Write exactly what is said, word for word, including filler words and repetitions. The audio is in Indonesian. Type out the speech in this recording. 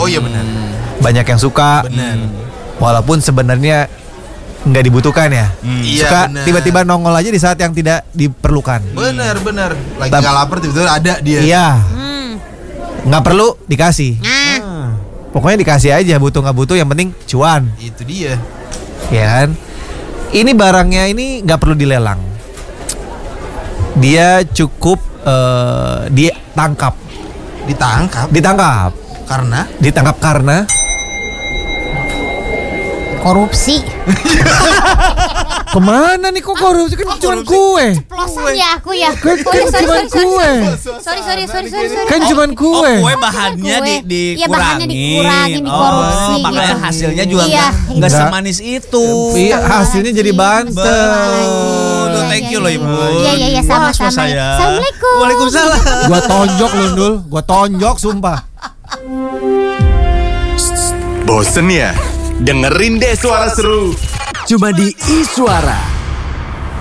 Oh iya benar. Banyak yang suka. Benar. Walaupun sebenarnya nggak dibutuhkan ya. Hmm. Suka Iya, tiba-tiba nongol aja di saat yang tidak diperlukan. Benar, benar. Lagi Tapi- nggak lapar tiba-tiba ada dia. Iya. Hmm. Nggak perlu dikasih. Ah. Pokoknya dikasih aja, butuh nggak butuh, yang penting cuan. Itu dia. Ya kan? Ini barangnya ini nggak perlu dilelang. Dia cukup uh, ditangkap, Ditangkap ditangkap, karena ditangkap karena Korupsi. kemana nih kok korupsi kan cuma kue, Plosan ya aku ya. kan, Oh, kan ya, sorry, cuma sorry, sorry. kue, Sorry, sorry, sorry, sorry, sorry. kan cuma Oh, kue. kue bahannya Kue. di, Iya, bahannya dikurangin. dikurangin, dikorupsi Oh, makanya gitu. hasilnya juga Iya, nggak nggak gitu. semanis itu. Iya, hasilnya jadi banter. Betul. Thank you loh Ibu. Iya, iya, iya, sama-sama. Wah, saya. Assalamualaikum. Waalaikumsalam. Gua tonjok lu Dul, gua tonjok sumpah. Bosen ya? Dengerin deh Suara Seru. Cuma di iSuara.